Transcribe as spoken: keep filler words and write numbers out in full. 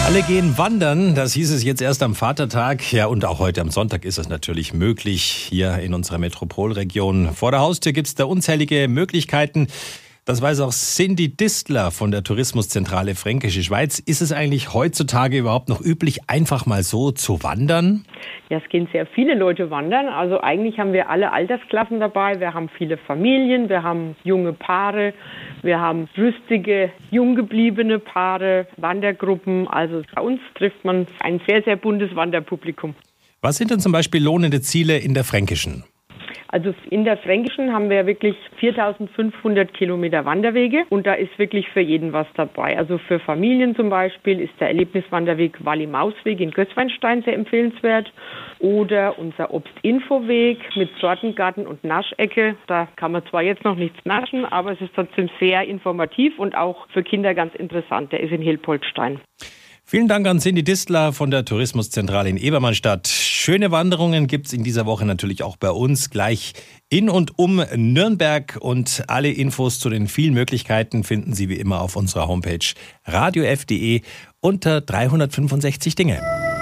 Alle gehen wandern, das hieß es jetzt erst am Vatertag. Ja, und auch heute am Sonntag ist es natürlich möglich, hier in unserer Metropolregion. Vor der Haustür gibt es da unzählige Möglichkeiten. Das weiß auch Cindy Distler von der Tourismuszentrale Fränkische Schweiz. Ist es eigentlich heutzutage überhaupt noch üblich, einfach mal so zu wandern? Ja, es gehen sehr viele Leute wandern. Also eigentlich haben wir alle Altersklassen dabei. Wir haben viele Familien, wir haben junge Paare, wir haben rüstige, jung gebliebene Paare, Wandergruppen. Also bei uns trifft man ein sehr, sehr buntes Wanderpublikum. Was sind denn zum Beispiel lohnende Ziele in der Fränkischen? Also in der Fränkischen haben wir wirklich viertausendfünfhundert Kilometer Wanderwege und da ist wirklich für jeden was dabei. Also für Familien zum Beispiel ist der Erlebniswanderweg Walli-Maus-Weg in Gößweinstein sehr empfehlenswert oder unser Obstinfoweg mit Sortengarten und Naschecke. Da kann man zwar jetzt noch nichts naschen, aber es ist trotzdem sehr informativ und auch für Kinder ganz interessant. Der ist in Hilpoltstein. Vielen Dank an Cindy Distler von der Tourismuszentrale in Ebermannstadt. Schöne Wanderungen gibt es in dieser Woche natürlich auch bei uns gleich in und um Nürnberg. Und alle Infos zu den vielen Möglichkeiten finden Sie wie immer auf unserer Homepage radio f punkt de unter dreihundertfünfundsechzig Dinge.